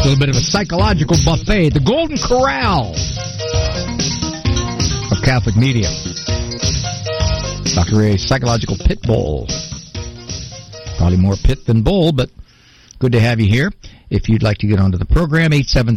little bit of a psychological buffet, the Golden Corral of Catholic media. Dr. Ray's psychological pit bull. Probably more pit than bull, but good to have you here. If you'd like to get onto the program,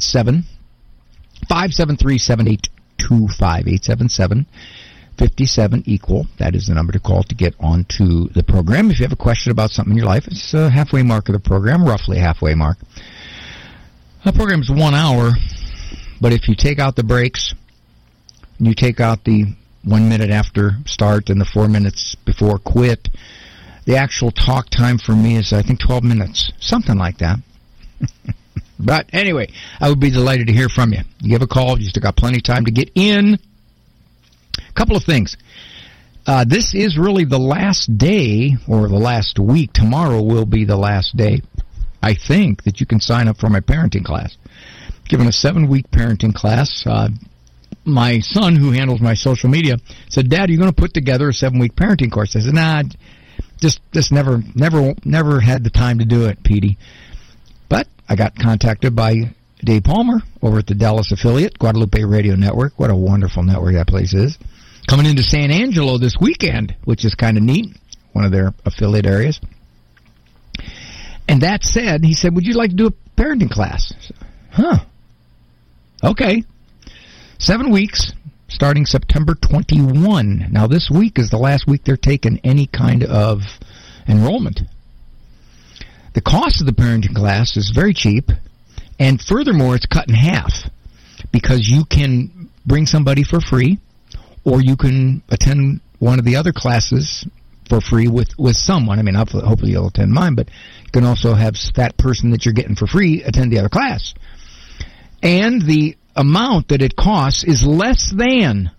877-573-7825. 877-57-EQUAL. That is the number to call to get onto the program. If you have a question about something in your life, it's a halfway mark of the program, roughly halfway mark. The program is 1 hour, but if you take out the breaks, and you take out the 1 minute after start and the 4 minutes before quit, the actual talk time for me is, I think, 12 minutes, something like that. But anyway, I would be delighted to hear from you. You give a call, you still got plenty of time to get in. A couple of things. This is really the last day, or the last week. Tomorrow will be the last day, I think, that you can sign up for my parenting class. Given a 7-week parenting class, my son, who handles my social media, said, "Dad, are you going to put together a 7-week parenting course?" I said, "Nah, just never had the time to do it, Petey." But I got contacted by Dave Palmer over at the Dallas affiliate, Guadalupe Radio Network. What a wonderful network that place is. Coming into San Angelo this weekend, which is kind of neat, one of their affiliate areas. And that said, he said, "Would you like to do a parenting class?" I said, "Huh. Okay. 7 weeks, starting September 21. Now, this week is the last week they're taking any kind of enrollment. The cost of the parenting class is very cheap, and furthermore, it's cut in half, because you can bring somebody for free, or you can attend one of the other classes for free with someone. I mean, hopefully you'll attend mine, but you can also have that person that you're getting for free attend the other class. And the amount that it costs is less than